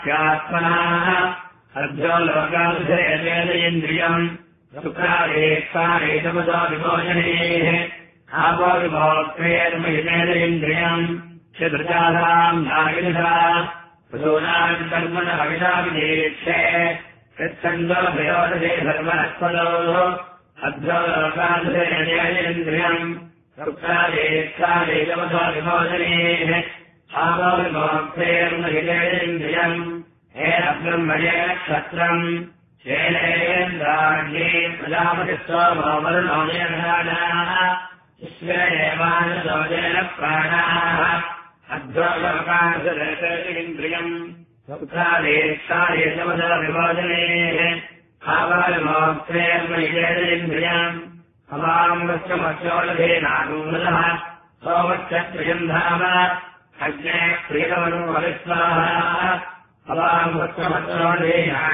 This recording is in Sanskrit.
ह्यात्मनः अर्धो लोकाभिधेयेन्द्रियम् शुक्रादेशारे तपसा विमोचनेः आपो विमोक्तेर्महितेन्द्रियम् चतुर्जाधाम् नागिनः पशूनाम् कर्मणः विनाविधीक्षे यच्छन्दोभयोदशे धर्मनस्पदोः अर्धो लोकाभिधेयेन्द्रियम् शुक्रादेशारे तपसा विमोचनेः आपो विमोक्तेर्महितेन्द्रियम् हेन ब्रह्मणेन क्षत्रम् शेनेन्द्राण्ये प्रजापतिस्वमोमरुणोदयघानाः विश्वेदेवानसोदेन प्राणाः अध्वोकाशरेन्द्रियम् सुखादेशारे तपसा विमोचनेः आवाविमोक्तेर्महितेन्द्रियम् अवाङ्गश्चमश्चोलधेनागूलः सोमश्चत्रियम् धाम अग्ने प्रियमनो हरिस्वाहा अवाङ्गश्चमश्चोलधेना